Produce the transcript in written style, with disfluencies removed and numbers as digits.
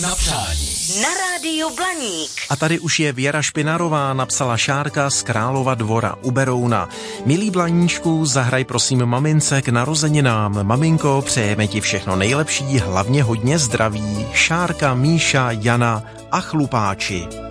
Na přání. Na rádiu Blaník. A tady už je Věra Špinarová, napsala Šárka z Králova Dvora u Berouna. Milý Blaníčku, zahraj prosím mamince k narozeninám. Maminko, přejeme ti všechno nejlepší, hlavně hodně zdraví. Šárka, Míša, Jana a chlupáči.